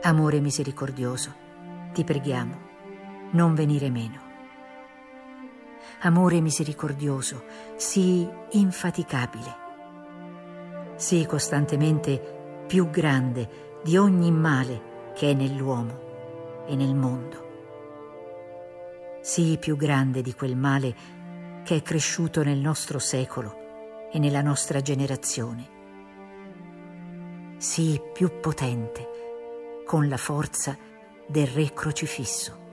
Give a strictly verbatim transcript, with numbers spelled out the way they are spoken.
Amore misericordioso, ti preghiamo, non venire meno. Amore misericordioso, sii infaticabile, sii costantemente più grande di ogni male che è nell'uomo e nel mondo. Sii più grande di quel male che è cresciuto nel nostro secolo e nella nostra generazione. Sii più potente con la forza del Re crocifisso.